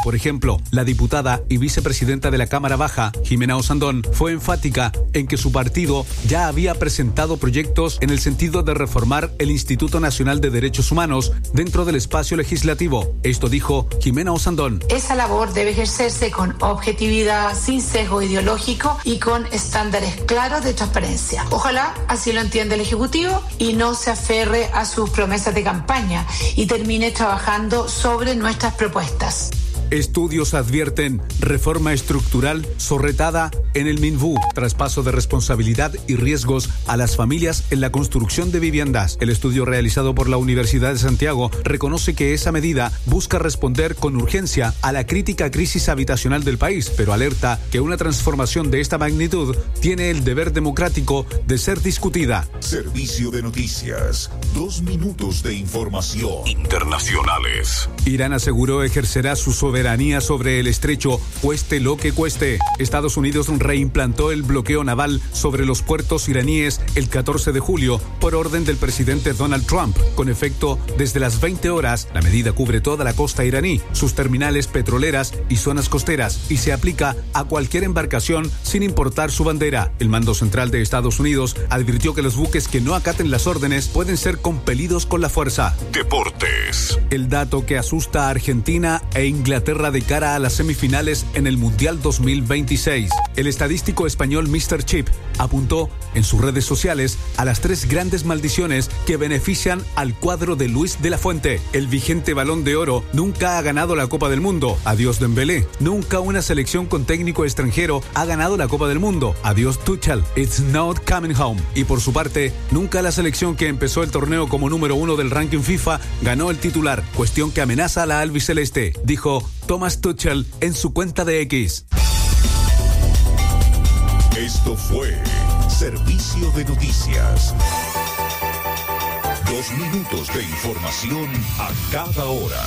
Por ejemplo, la diputada y vicepresidenta de la Cámara Baja, Jimena Osandón, fue enfática en que su partido ya había presentado proyectos en el sentido de reformar el Instituto Nacional de Derechos Humanos dentro del espacio legislativo. Esto dijo Jimena Osandón. Esa labor debe ejercerse con objetividad, sin sesgo ideológico y con estándares claros de transparencia. Ojalá así lo entienda el Ejecutivo y no se aferre a sus promesas de campaña y termine trabajando sobre nuestras propuestas. Estudios advierten reforma estructural sorretada en el Minvu, traspaso de responsabilidad y riesgos a las familias en la construcción de viviendas. El estudio realizado por la Universidad de Santiago reconoce que esa medida busca responder con urgencia a la crítica crisis habitacional del país, pero alerta que una transformación de esta magnitud tiene el deber democrático de ser discutida. Servicio de noticias. 2 minutos de información. Internacionales. Irán aseguró ejercerá su soberanía sobre el estrecho, cueste lo que cueste. Estados Unidos reimplantó el bloqueo naval sobre los puertos iraníes el 14 de julio por orden del presidente Donald Trump. Con efecto desde las 20 horas, la medida cubre toda la costa iraní, sus terminales petroleras y zonas costeras y se aplica a cualquier embarcación sin importar su bandera. El mando central de Estados Unidos advirtió que los buques que no acaten las órdenes pueden ser compelidos con la fuerza. Deportes. El dato que asusta a Argentina e Inglaterra de cara a las semifinales en el Mundial 2026. El estadístico español Mr. Chip apuntó en sus redes sociales a las 3 grandes maldiciones que benefician al cuadro de Luis de la Fuente. El vigente Balón de Oro nunca ha ganado la Copa del Mundo. Adiós Dembélé. Nunca una selección con técnico extranjero ha ganado la Copa del Mundo. Adiós Tuchel. It's not coming home. Y por su parte, nunca la selección que empezó el torneo como número 1 del ranking FIFA ganó el titular. Cuestión que amenaza a la albiceleste, dijo Thomas Tuchel en su cuenta de X. Esto fue Servicio de Noticias. 2 minutos de información a cada hora.